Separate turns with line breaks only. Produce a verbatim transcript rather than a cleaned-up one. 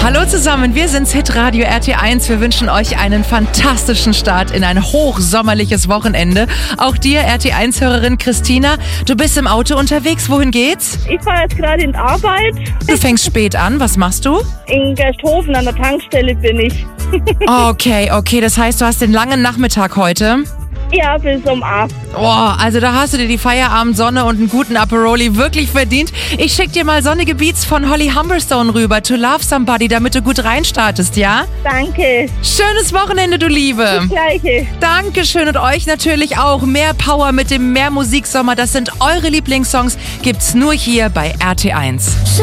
Hallo zusammen, wir sind's Hitradio R T eins. Wir wünschen euch einen fantastischen Start in ein hochsommerliches Wochenende. Auch dir, R T eins-Hörerin Christina, du bist im Auto unterwegs. Wohin geht's?
Ich fahre jetzt gerade in die Arbeit.
Du fängst spät an. Was machst du?
In Gersthofen an der Tankstelle bin ich.
Okay, okay, das heißt, du hast den langen Nachmittag heute?
Ja, bis um acht.
Oh, also da hast du dir die Feierabendsonne und einen guten Aperoli wirklich verdient. Ich schick dir mal sonnige Beats von Holly Humberstone rüber, To Love Somebody, damit du gut reinstartest, ja?
Danke.
Schönes Wochenende, du Liebe.
Das Gleiche.
Dankeschön und euch natürlich auch. Mehr Power mit dem Mehr Musiksommer. Das sind eure Lieblingssongs. Gibt's nur hier bei R T eins.